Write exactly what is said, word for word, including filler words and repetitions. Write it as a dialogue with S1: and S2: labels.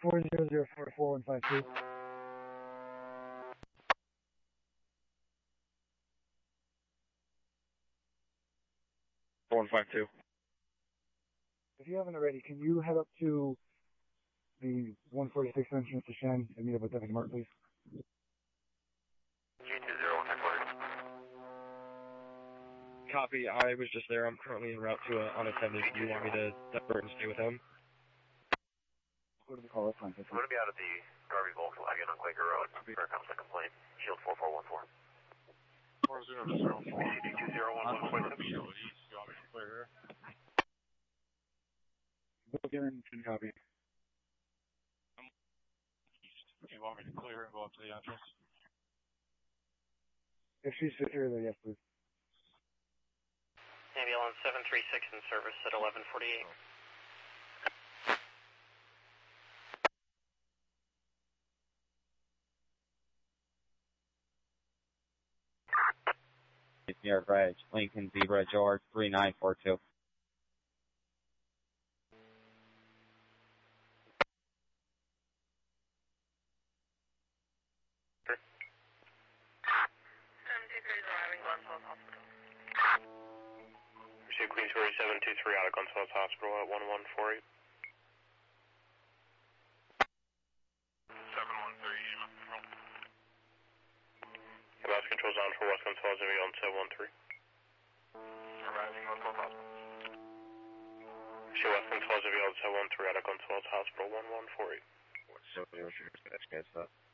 S1: four zero zero four four one five two.
S2: four one five two.
S1: If you haven't already, can you head up to the one forty-six entrance to Shen and meet up with Deputy Martin, please?
S3: G two zero one six four.
S2: Copy. I was just there. I'm currently en route to a unattended. Do you want me to divert and stay with him?
S1: Go to the call. That's fine.
S3: I'm going to be out at the Garvey Volkswagen on Quaker Road. Here comes the complaint. Shield four four one four.
S4: four zero zero four.
S3: G two zero one one four six.
S4: You want me to clear here?
S1: Go again, Shen copy.
S4: You want me to clear and go up to the entrance?
S1: If she's secure there, yes, please.
S3: Ambulance seven three six in service at eleven forty-eight.
S5: Near Bridge, Lincoln Zebra George three nine four two.
S3: Pursuit Queensbury seven two three out of Gonzales Hospital at one one four eight.
S4: seven one three, control.
S3: Ambulance controls on for West Gonzales and beyond seven one three.
S4: Arriving Gonzales Hospital.
S3: Pursuit West Gonzales and beyond seven one three out of Gonzales Hospital one one four eight.
S2: What's up, that's good stuff.